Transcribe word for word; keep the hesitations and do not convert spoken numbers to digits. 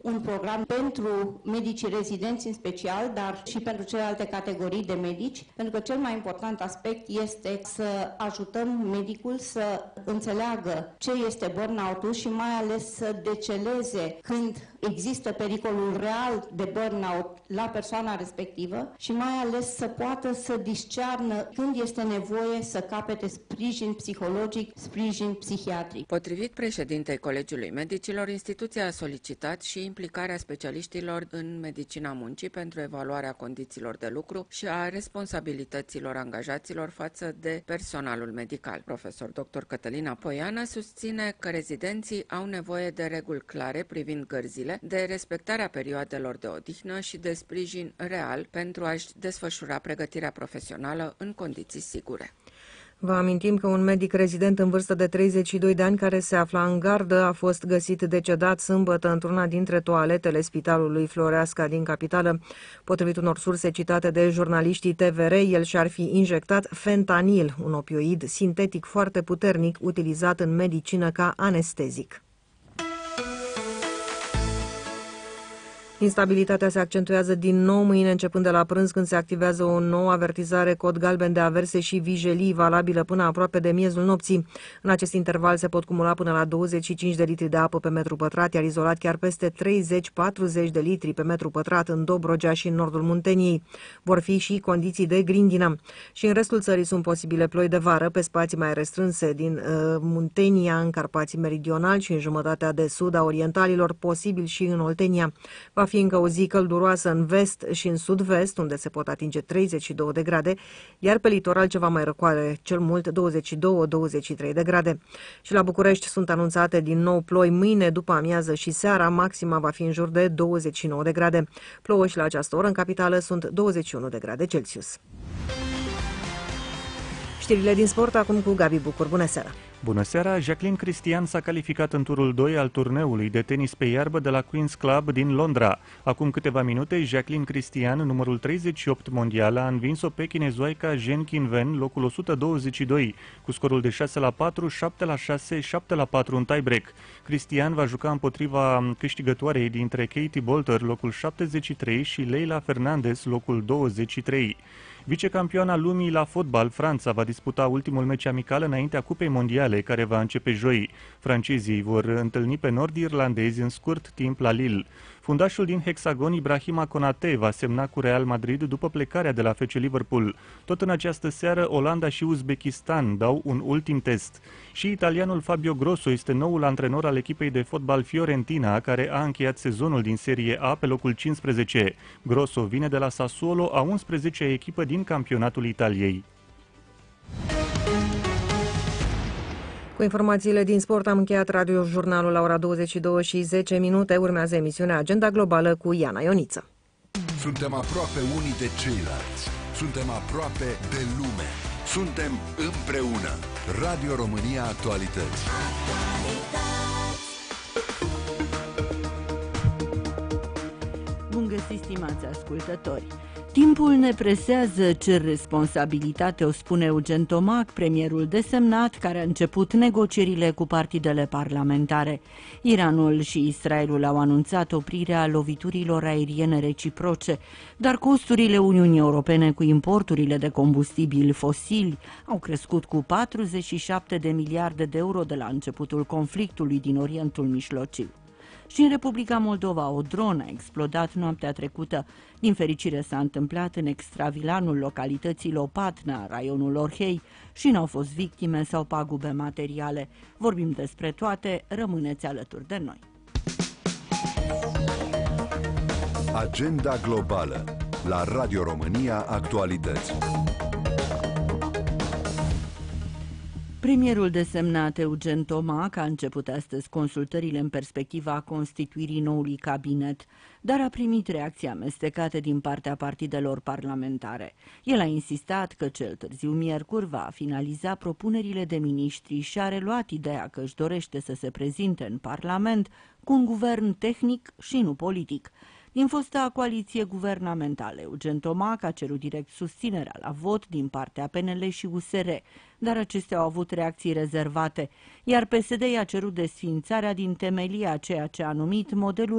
un program pentru medicii rezidenți în special, dar și pentru celelalte categorii de medici, pentru că cel mai important aspect este să ajutăm medicul să înțeleagă ce este burnout-ul și mai ales să deceleze când există pericolul real de burnout la persoana respectivă și mai ales să poată să discearnă când este nevoie să capete sprijin psihologic, sprijin psihiatric. Potrivit președintei Colegiului Medicilor, instituția a solicitat și implicarea specialiștilor în medicina muncii pentru evaluarea condițiilor de lucru și a responsabilităților angajaților față de personalul medical. Profesor doctor Cătălina Poiana susține că rezidenții au nevoie de reguli clare privind gărzile, de respectarea perioadelor de odihnă și de sprijin real pentru a-și desfășura pregătirea profesională în condiții sigure. Vă amintim că un medic rezident în vârstă de treizeci și doi de ani care se afla în gardă a fost găsit decedat sâmbătă într-una dintre toaletele Spitalului Floreasca din capitală. Potrivit unor surse citate de jurnaliștii T V R, el și-ar fi injectat fentanil, un opioid sintetic foarte puternic utilizat în medicină ca anestezic. Instabilitatea se accentuează din nou mâine, începând de la prânz, când se activează o nouă avertizare cod galben de averse și vijelii, valabilă până aproape de miezul nopții. În acest interval se pot cumula până la douăzeci și cinci de litri de apă pe metru pătrat, iar izolat chiar peste treizeci patruzeci de litri pe metru pătrat în Dobrogea și în nordul Munteniei. Vor fi și condiții de grindină. Și în restul țării sunt posibile ploi de vară pe spații mai restrânse din uh, Muntenia, în Carpații Meridionali și în jumătatea de sud a orientalilor, posibil și în Oltenia. Va fi încă o zi călduroasă în vest și în sud-vest, unde se pot atinge treizeci și două de grade, iar pe litoral ceva mai răcoare, cel mult douăzeci și doi douăzeci și trei de grade. Și la București sunt anunțate din nou ploi mâine, după amiază și seara, maxima va fi în jur de douăzeci și nouă de grade. Plouă și la această oră în capitală sunt douăzeci și unu de grade Celsius. Știrile din sport acum cu Gabi Bucur. Bună seara! Bună seara! Jacqueline Christian s-a calificat în turul doi al turneului de tenis pe iarbă de la Queen's Club din Londra. Acum câteva minute, Jacqueline Christian, numărul treizeci și opt mondial, a învins-o pe chinezoaica Zheng Qinwen, locul o sută douăzeci și doi, cu scorul de șase la patru, șapte la șase, șapte la patru în tie-break. Christian va juca împotriva câștigătoarei dintre Katie Bolter, locul șaptezeci și trei, și Leila Fernandez, locul douăzeci și trei. Vicecampioana lumii la fotbal, Franța, va disputa ultimul meci amical înaintea Cupei Mondiale, care va începe joi. Francezii vor întâlni pe nord-irlandezi în scurt timp la Lille. Fundașul din Hexagon, Ibrahima Konate, va semna cu Real Madrid după plecarea de la F C Liverpool. Tot în această seară, Olanda și Uzbekistan dau un ultim test. Și italianul Fabio Grosso este noul antrenor al echipei de fotbal Fiorentina, care a încheiat sezonul din Serie A pe locul cincisprezece. Grosso vine de la Sassuolo, a unsprezecea echipă din campionatul Italiei. Cu informațiile din sport am încheiat radiojurnalul la ora douăzeci și două și zece minute. Urmează emisiunea Agenda Globală cu Iana Ioniță. Suntem aproape unii de ceilalți. Suntem aproape de lume. Suntem împreună. Radio România Actualități. Bun găsit, stimați ascultători! Timpul ne presează, cer responsabilitate, o spune Eugen Tomac, premierul desemnat, care a început negocierile cu partidele parlamentare. Iranul și Israelul au anunțat oprirea loviturilor aeriene reciproce, dar costurile Uniunii Europene cu importurile de combustibili fosili au crescut cu patruzeci și șapte de miliarde de euro de la începutul conflictului din Orientul Mijlociu. Și în Republica Moldova o dronă a explodat noaptea trecută. Din fericire s-a întâmplat în extravilanul localității Lopatna, raionul Orhei, și n-au fost victime sau pagube materiale. Vorbim despre toate, rămâneți alături de noi. Agenda globală la Radio România Actualități. Premierul desemnat Eugen Tomac a început astăzi consultările în perspectiva constituirii noului cabinet, dar a primit reacții amestecate din partea partidelor parlamentare. El a insistat că cel târziu miercuri va finaliza propunerile de miniștri și a reluat ideea că își dorește să se prezinte în Parlament cu un guvern tehnic și nu politic. Din fosta coaliție guvernamentală, Eugen Tomac a cerut direct susținerea la vot din partea P N L și U S R, dar acestea au avut reacții rezervate, iar P S D i-a cerut desființarea din temelie a ceea ce a numit modelul